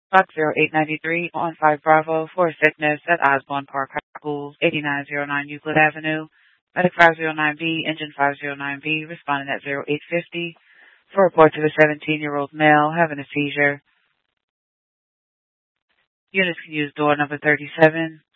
Box 0893 on 5 Bravo for sickness at Osborne Park High School, 8909 Euclid Avenue. Medic 509B, Engine 509B, responding at 0850 for report to the 17-year-old male having a seizure. Units can use door number 37.